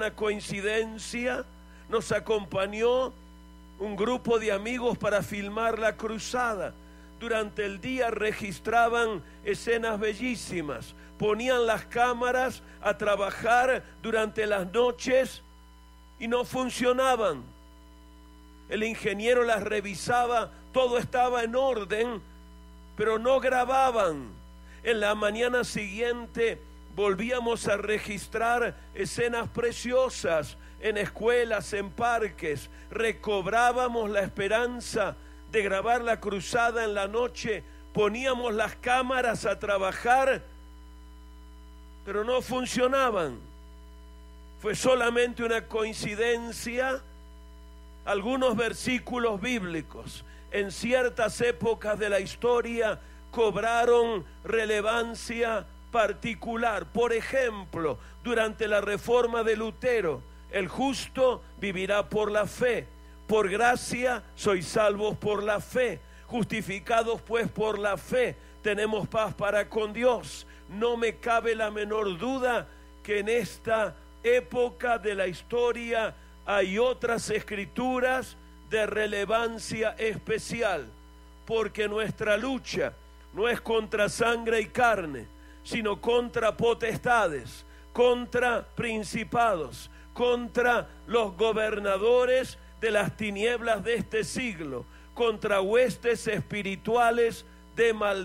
Una coincidencia, nos acompañó un grupo de amigos para filmar la cruzada. Durante el día registraban escenas bellísimas, ponían las cámaras a trabajar durante las noches y no funcionaban. El ingeniero las revisaba, todo estaba en orden, pero no grababan. En la mañana siguiente volvíamos a registrar escenas preciosas en escuelas, en parques. Recobrábamos la esperanza de grabar la cruzada en la noche, poníamos las cámaras a trabajar, pero no funcionaban. Fue solamente una coincidencia. Algunos versículos bíblicos en ciertas épocas de la historia cobraron relevancia particular. Por ejemplo, durante la reforma de Lutero, el justo vivirá por la fe. Por gracia sois salvos por la fe. Justificados pues por la fe, tenemos paz para con Dios. No me cabe la menor duda que en esta época de la historia hay otras escrituras de relevancia especial, porque nuestra lucha no es contra sangre y carne, sino contra potestades, contra principados, contra los gobernadores de las tinieblas de este siglo, contra huestes espirituales de maldad.